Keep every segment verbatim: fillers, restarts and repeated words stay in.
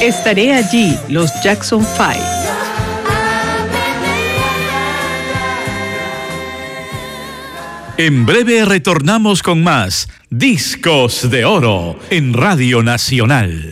Estaré allí, los Jackson Five. En breve retornamos con más Discos de Oro en Radio Nacional.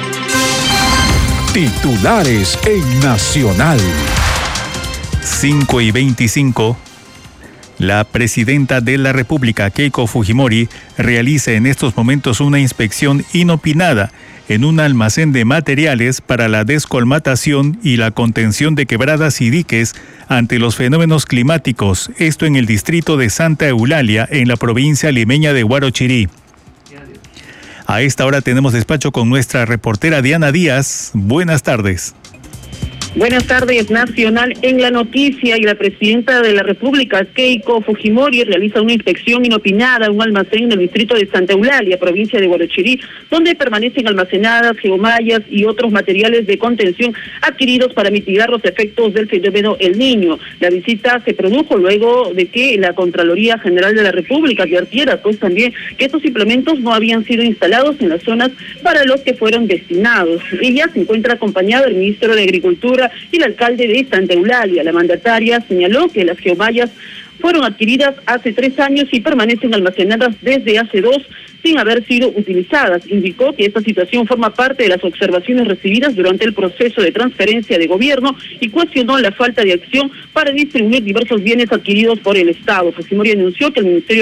Titulares en Nacional. cinco y veinticinco. La presidenta de la República, Keiko Fujimori, realiza en estos momentos una inspección inopinada en un almacén de materiales para la descolmatación y la contención de quebradas y diques ante los fenómenos climáticos, esto en el distrito de Santa Eulalia, en la provincia limeña de Huarochirí. A esta hora tenemos despacho con nuestra reportera Diana Díaz. Buenas tardes. Buenas tardes, Nacional en la noticia. Y la presidenta de la República, Keiko Fujimori, realiza una inspección inopinada a un almacén en el distrito de Santa Eulalia, provincia de Huarochirí, donde permanecen almacenadas geomallas y otros materiales de contención adquiridos para mitigar los efectos del fenómeno El Niño. La visita se produjo luego de que la Contraloría General de la República advirtiera pues también que estos implementos no habían sido instalados en las zonas para los que fueron destinados. Ella se encuentra acompañada del ministro de Agricultura y el alcalde de Santa Eulalia. La mandataria señaló que las geomallas fueron adquiridas hace tres años y permanecen almacenadas desde hace dos sin haber sido utilizadas. Indicó que esta situación forma parte de las observaciones recibidas durante el proceso de transferencia de gobierno y cuestionó la falta de acción para distribuir diversos bienes adquiridos por el Estado. Fujimori anunció que el Ministerio